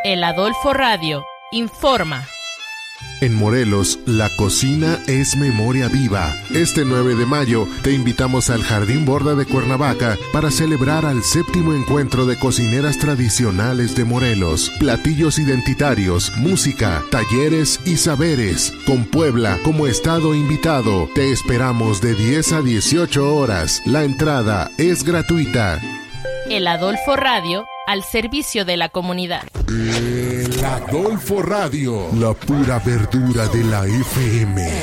El Adolfo Radio informa. En Morelos, la cocina es memoria viva. Este 9 de mayo te invitamos al Jardín Borda de Cuernavaca para celebrar al 7º encuentro de cocineras tradicionales de Morelos. Platillos identitarios, música, talleres y saberes. Con Puebla como estado invitado. Te esperamos de 10 a 18 horas. La entrada es gratuita. El Adolfo Radio al servicio de la comunidad. El Adolfo Radio, la pura verdura de la FM.